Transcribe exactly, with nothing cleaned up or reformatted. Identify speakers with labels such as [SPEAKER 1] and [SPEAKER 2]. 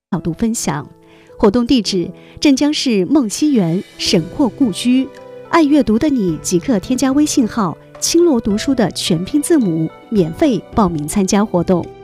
[SPEAKER 1] 角度分享。活动地址：镇江市梦溪园沈括故居。爱阅读的你即刻添加微信号“青罗读书”的全拼字母，免费报名参加活动。